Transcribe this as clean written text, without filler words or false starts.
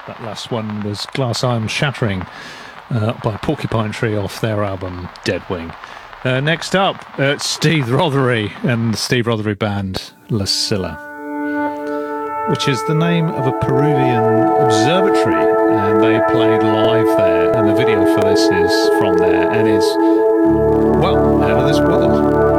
That last one was Glass Arm Shattering by Porcupine Tree off their album Deadwing. Next up, Steve Rothery and the Steve Rothery band La Silla, which is the name of a Peruvian observatory, and they played live there, and the video for this is from there and is, well, out of this world.